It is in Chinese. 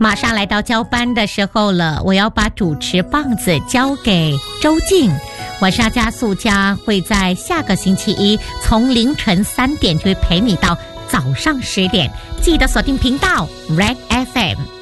马上来到交班的时候了，我要把主持棒子交给周静。我是加速家，会在下个星期一从凌晨3点就会陪你到早上10点，记得锁定频道 Red FM。